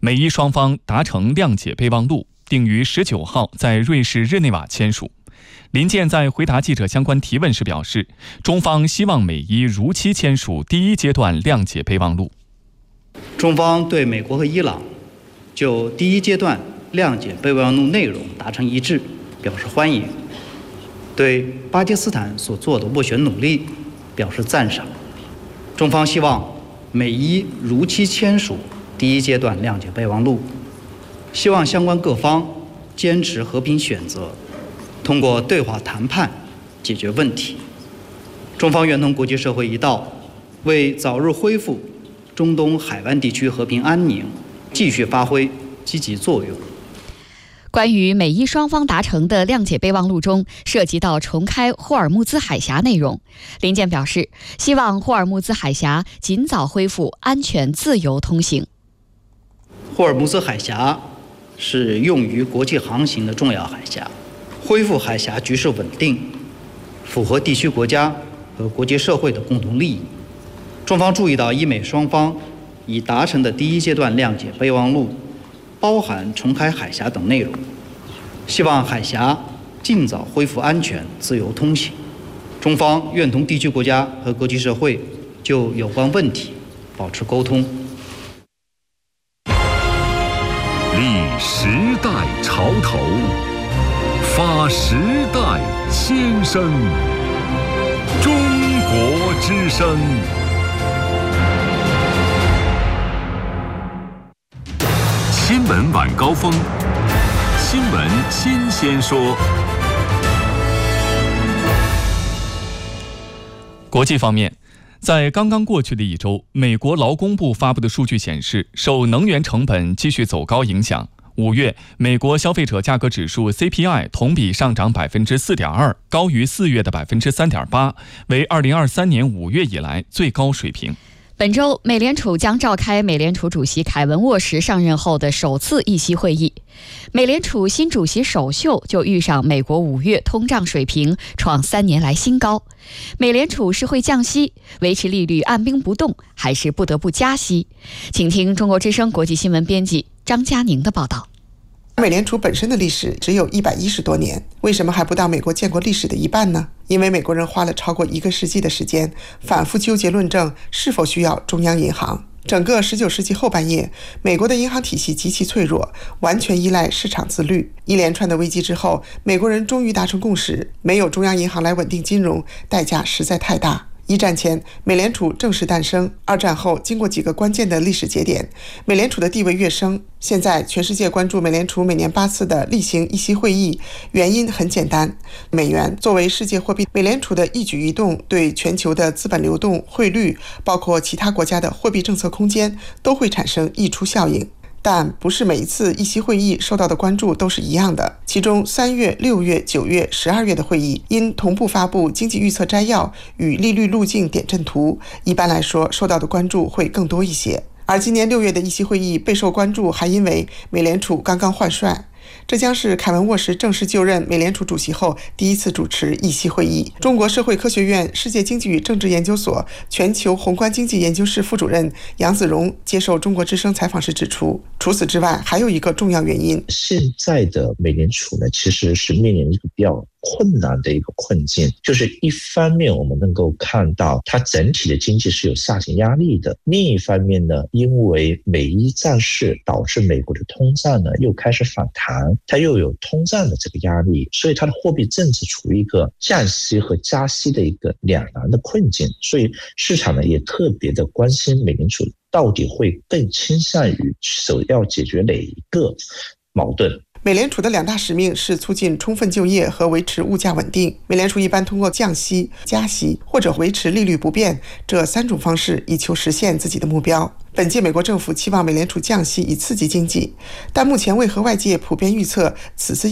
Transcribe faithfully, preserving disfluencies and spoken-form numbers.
美伊双方达成谅解备忘录，定于十九号在瑞士日内瓦签署。林健在回答记者相关提问时表示，中方希望美伊如期签署第一阶段谅解备忘录。 中方对美国和伊朗就第一阶段谅解备忘录内容达成一致表示欢迎，对巴基斯坦所做的斡旋努力表示赞赏。中方希望美伊如期签署第一阶段谅解备忘录，希望相关各方坚持和平选择，通过对话谈判解决问题。中方愿同国际社会一道，为早日恢复中东海湾地区和平安宁继续发挥积极作用。 关于美伊双方达成的谅解备忘录中涉及到重开霍尔木兹海峡内容，林健表示，希望霍尔木兹海峡尽早恢复安全自由通行。 霍尔木兹海峡是用于国际航行的重要海峡，恢复海峡局势稳定，符合地区国家和国际社会的共同利益。中方注意到伊美双方已达成的第一阶段谅解备忘录包含重开海峡等内容，希望海峡尽早恢复安全自由通行。中方愿同地区国家和国际社会就有关问题保持沟通。 立时代潮头，发时代先声，中国之声。新闻晚高峰，新闻新鲜说。 国际方面，在刚刚过去的一周，美国劳工部发布的数据显示，受能源成本继续走高影响，五月美国消费者价格指数 C P I 同比上涨 百分之四点二， 高于四月的 百分之三点八， 为二零二三年五月以来最高水平。 本周，美联储将召开美联储主席凯文·沃什上任后的首次议息会议。美联储新主席首秀就遇上美国五月通胀水平创三年来新高。美联储是会降息，维持利率按兵不动，还是不得不加息？请听中国之声国际新闻编辑张佳宁的报道。 美联储本身的历史只有一百一十多年，为什么还不到美国建国历史的一半呢？因为美国人花了超过一个世纪的时间，反复纠结论证是否需要中央银行。整个十九世纪后半叶，美国的银行体系极其脆弱，完全依赖市场自律。一连串的危机之后，美国人终于达成共识，没有中央银行来稳定金融，代价实在太大。一战前，美联储正式诞生；二战后，经过几个关键的历史节点，美联储的地位跃升。现在，全世界关注美联储每年八次的例行议息会议，原因很简单：美元作为世界货币，美联储的一举一动对全球的资本流动、汇率，包括其他国家的货币政策空间，都会产生溢出效应。但不是每一次议息会议受到的关注都是一样的，其中三月、六月、九月、十二月的会议因同步发布经济预测摘要与利率路径点阵图，一般来说受到的关注会更多一些。而今年六月的议息会议备受关注，还因为美联储刚刚换帅。这将是凯文·沃什正式就任美联储主席后第一次主持议息会议。中国社会科学院世界经济与政治研究所全球宏观经济研究室副主任杨子荣接受中国之声采访时指出，除此之外还有一个重要原因， 现在的美联储呢，其实是面临一个比较困难的一个困境，就是一方面我们能够看到它整体的经济是有下行压力的，另一方面呢，因为美伊战事导致美国的通胀呢又开始反弹，它又有通胀的这个压力，所以它的货币政策处于一个降息和加息的一个两难的困境，所以市场呢也特别的关心美联储到底会更倾向于首要解决哪一个矛盾。 美联储的两大使命是促进充分就业和维持物价稳定。美联储一般通过降息、加息或者维持利率不变这三种方式，以求实现自己的目标。本届美国政府期望美联储降息以刺激经济，但目前为何外界普遍预测此次